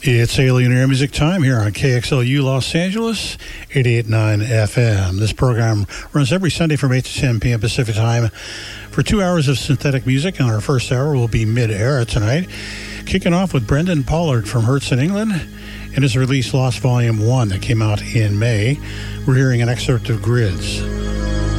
It's Alien Air Music Time here on KXLU Los Angeles, 88.9 FM. This program runs every Sunday from 8 to 10 p.m. Pacific Time for 2 hours of synthetic music, and our first hour will be mid-era tonight, kicking off with Brendan Pollard from Hertz in England and his release Lost Volume 1 that came out in May. We're hearing an excerpt of Grids.